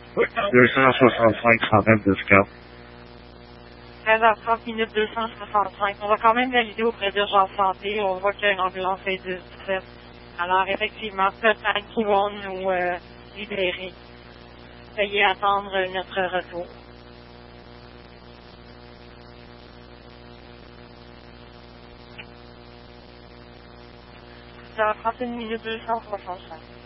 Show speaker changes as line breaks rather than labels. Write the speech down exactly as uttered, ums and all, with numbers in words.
deux cent soixante-cinq sans même discount.
treize heures trente minutes deux cent soixante-cinq. On va quand même valider auprès d'Urgence Santé. On voit qu'il y a une ambulance est dix-sept. Alors, effectivement, peut-être qu'ils vont nous euh, libérer. Veuillez attendre notre retour. treize heures trente-et-une minutes deux cent soixante-cinq.